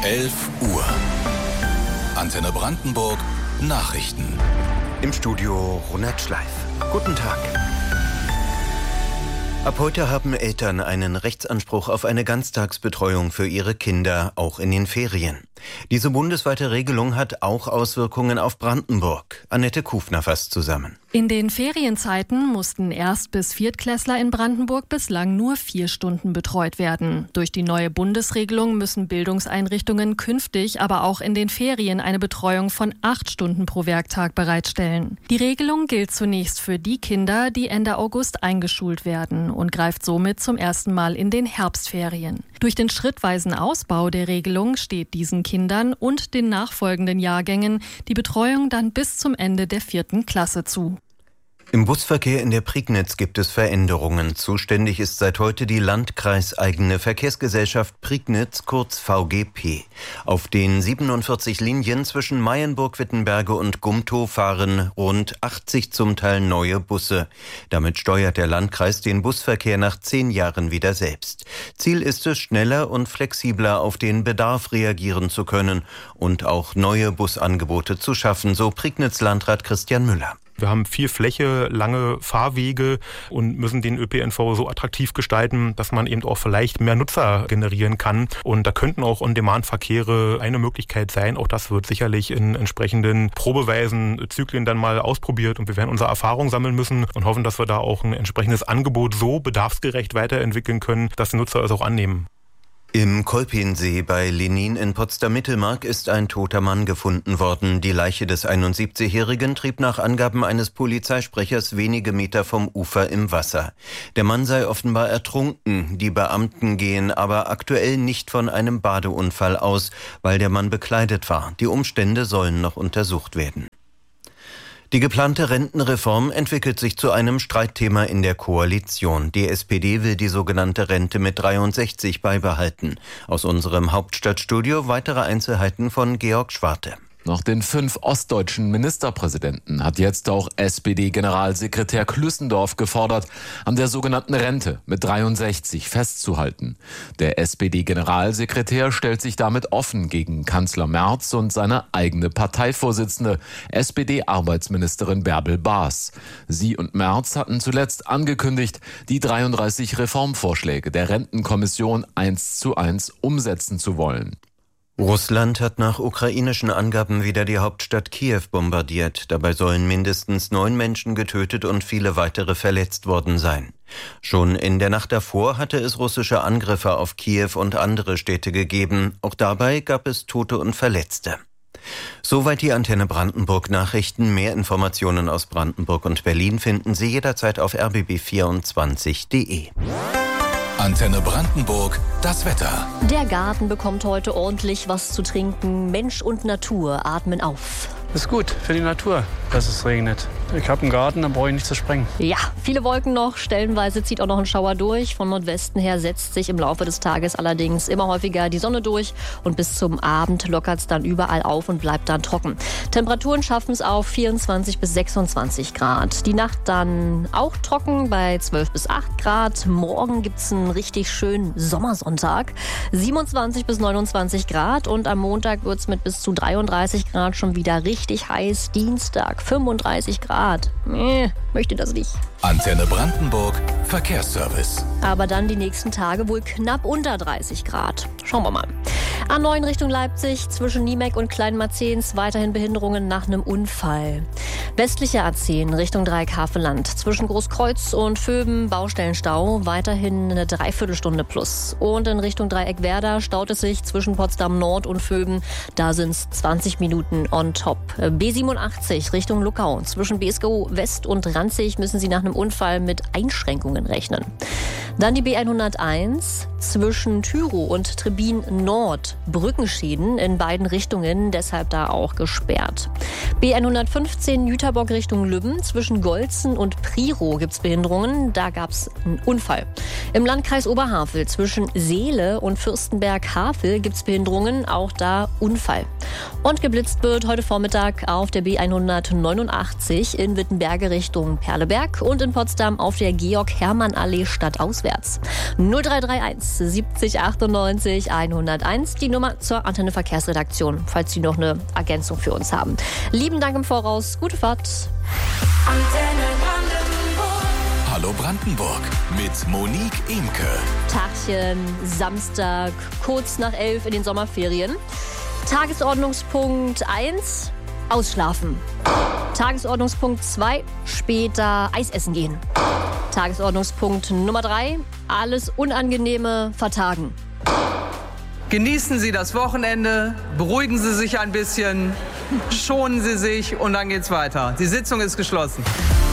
11 Uhr. Antenne Brandenburg Nachrichten. Im Studio Ronald Schleif. Guten Tag. Ab heute haben Eltern einen Rechtsanspruch auf eine Ganztagsbetreuung für ihre Kinder, auch in den Ferien. Diese bundesweite Regelung hat auch Auswirkungen auf Brandenburg. Annette Kufner fasst zusammen. In den Ferienzeiten mussten Erst- bis Viertklässler in Brandenburg bislang nur 4 Stunden betreut werden. Durch die neue Bundesregelung müssen Bildungseinrichtungen künftig aber auch in den Ferien eine Betreuung von 8 Stunden pro Werktag bereitstellen. Die Regelung gilt zunächst für die Kinder, die Ende August eingeschult werden und greift somit zum ersten Mal in den Herbstferien. Durch den schrittweisen Ausbau der Regelung steht diesen Kindern und den nachfolgenden Jahrgängen die Betreuung dann bis zum Ende der 4. Klasse zu. Im Busverkehr in der Prignitz gibt es Veränderungen. Zuständig ist seit heute die landkreiseigene Verkehrsgesellschaft Prignitz, kurz VGP. Auf den 47 Linien zwischen Mayenburg-Wittenberge und Gumtow fahren rund 80 zum Teil neue Busse. Damit steuert der Landkreis den Busverkehr nach 10 Jahren wieder selbst. Ziel ist es, schneller und flexibler auf den Bedarf reagieren zu können und auch neue Busangebote zu schaffen, so Prignitz-Landrat Christian Müller. Wir haben viel Fläche, lange Fahrwege und müssen den ÖPNV so attraktiv gestalten, dass man eben auch vielleicht mehr Nutzer generieren kann. Und da könnten auch On-Demand-Verkehre eine Möglichkeit sein. Auch das wird sicherlich in entsprechenden probeweisen Zyklen dann mal ausprobiert. Und wir werden unsere Erfahrung sammeln müssen und hoffen, dass wir da auch ein entsprechendes Angebot so bedarfsgerecht weiterentwickeln können, dass die Nutzer es auch annehmen. Im Kolpinsee bei Lenin in Potsdam-Mittelmark ist ein toter Mann gefunden worden. Die Leiche des 71-Jährigen trieb nach Angaben eines Polizeisprechers wenige Meter vom Ufer im Wasser. Der Mann sei offenbar ertrunken. Die Beamten gehen aber aktuell nicht von einem Badeunfall aus, weil der Mann bekleidet war. Die Umstände sollen noch untersucht werden. Die geplante Rentenreform entwickelt sich zu einem Streitthema in der Koalition. Die SPD will die sogenannte Rente mit 63 beibehalten. Aus unserem Hauptstadtstudio weitere Einzelheiten von Georg Schwarte. Nach den 5 ostdeutschen Ministerpräsidenten hat jetzt auch SPD-Generalsekretär Klüssendorf gefordert, an der sogenannten Rente mit 63 festzuhalten. Der SPD-Generalsekretär stellt sich damit offen gegen Kanzler Merz und seine eigene Parteivorsitzende, SPD-Arbeitsministerin Bärbel Baas. Sie und Merz hatten zuletzt angekündigt, die 33 Reformvorschläge der Rentenkommission 1:1 umsetzen zu wollen. Russland hat nach ukrainischen Angaben wieder die Hauptstadt Kiew bombardiert. Dabei sollen mindestens 9 Menschen getötet und viele weitere verletzt worden sein. Schon in der Nacht davor hatte es russische Angriffe auf Kiew und andere Städte gegeben. Auch dabei gab es Tote und Verletzte. Soweit die Antenne Brandenburg Nachrichten. Mehr Informationen aus Brandenburg und Berlin finden Sie jederzeit auf rbb24.de. Antenne Brandenburg, das Wetter. Der Garten bekommt heute ordentlich was zu trinken. Mensch und Natur atmen auf. Das ist gut für die Natur, dass es regnet. Ich habe einen Garten, da brauche ich nicht zu sprengen. Ja, viele Wolken noch. Stellenweise zieht auch noch ein Schauer durch. Von Nordwesten her setzt sich im Laufe des Tages allerdings immer häufiger die Sonne durch. Und bis zum Abend lockert es dann überall auf und bleibt dann trocken. Temperaturen schaffen es auf 24 bis 26 Grad. Die Nacht dann auch trocken bei 12 bis 8 Grad. Morgen gibt es einen richtig schönen Sommersonntag. 27 bis 29 Grad. Und am Montag wird es mit bis zu 33 Grad schon wieder richtig heiß. Dienstag 35 Grad. Möchte das nicht. Antenne Brandenburg Verkehrsservice. Aber dann die nächsten Tage wohl knapp unter 30 Grad. Schauen wir mal. A9 Richtung Leipzig zwischen Niemek und Kleinmarzens weiterhin Behinderungen nach einem Unfall. Westliche A10 Richtung Dreieck-Havelland zwischen Großkreuz und Vöben Baustellenstau weiterhin eine Dreiviertelstunde plus. Und in Richtung Dreieck-Werder staut es sich zwischen Potsdam Nord und Vöben. Da sind es 20 Minuten on top. B87 Richtung Luckau zwischen BSGO West und Ranzig müssen Sie nach einem Unfall mit Einschränkungen rechnen. Dann die B101 zwischen Tyrow und Trebin Nord. Brückenschäden in beiden Richtungen, deshalb da auch gesperrt. B115 Jüterbock Richtung Lübben. Zwischen Golzen und Priro gibt es Behinderungen. Da gab es einen Unfall. Im Landkreis Oberhavel zwischen Seele und Fürstenberg-Havel gibt es Behinderungen. Auch da Unfall. Und geblitzt wird heute Vormittag auf der B189 in Wittenberge Richtung Perleberg und in Potsdam auf der Georg-Hermann-Allee stadtauswärts. 0331 70 98 101, die Nummer zur Antenne Verkehrsredaktion, falls Sie noch eine Ergänzung für uns haben. Lieben Dank im Voraus, gute Fahrt. Antenne Brandenburg. Hallo Brandenburg mit Monique Imke. Tagchen, Samstag, kurz nach 11 in den Sommerferien. Tagesordnungspunkt 1, ausschlafen. Tagesordnungspunkt 2, später Eis essen gehen. Tagesordnungspunkt Nummer 3, alles Unangenehme vertagen. Genießen Sie das Wochenende, beruhigen Sie sich ein bisschen, schonen Sie sich und dann geht's weiter. Die Sitzung ist geschlossen.